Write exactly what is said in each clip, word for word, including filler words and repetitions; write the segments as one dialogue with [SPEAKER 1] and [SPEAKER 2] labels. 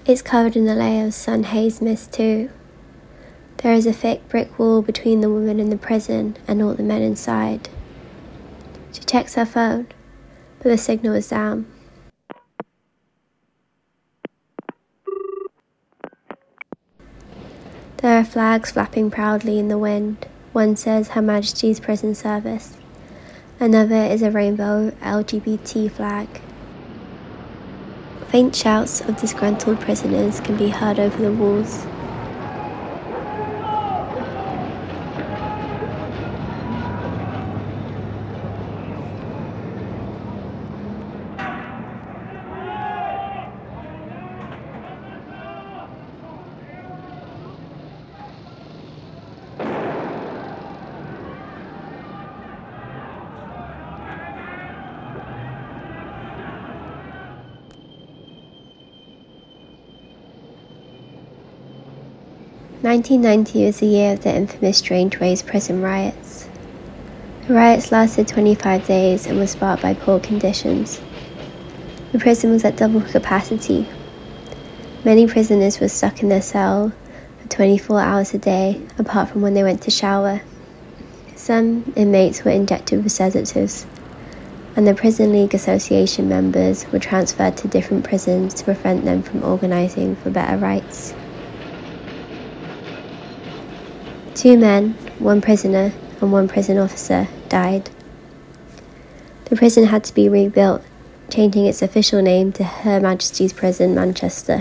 [SPEAKER 1] It's covered in a layer of sun-haze mist too. There is a thick brick wall between the woman in the prison and all the men inside. She checks her phone, but the signal is down. There are flags flapping proudly in the wind. One says Her Majesty's Prison Service. Another is a rainbow L G B T flag. Faint shouts of disgruntled prisoners can be heard over the walls. nineteen ninety was the year of the infamous Strangeways prison riots. The riots lasted twenty-five days and were sparked by poor conditions. The prison was at double capacity. Many prisoners were stuck in their cell for twenty-four hours a day, apart from when they went to shower. Some inmates were injected with sedatives, and the Prison League Association members were transferred to different prisons to prevent them from organising for better rights. Two men, one prisoner, and one prison officer died. The prison had to be rebuilt, changing its official name to Her Majesty's Prison, Manchester.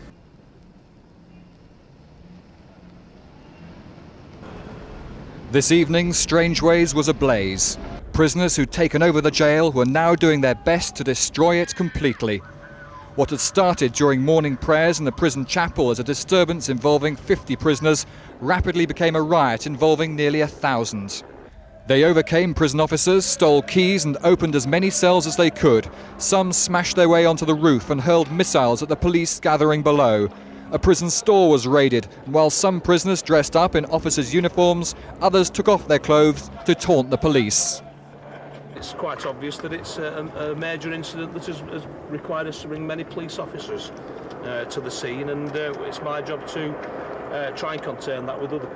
[SPEAKER 2] This evening, Strangeways was ablaze. Prisoners who'd taken over the jail were now doing their best to destroy it completely. What had started during morning prayers in the prison chapel as a disturbance involving fifty prisoners rapidly became a riot involving nearly a thousand. They overcame prison officers, stole keys and opened as many cells as they could. Some smashed their way onto the roof and hurled missiles at the police gathering below. A prison store was raided, and while some prisoners dressed up in officers' uniforms, others took off their clothes to taunt the police.
[SPEAKER 3] It's quite obvious that it's a, a major incident that has, has required us to bring many police officers uh, to the scene, and uh, it's my job to uh, try and contain that with other people.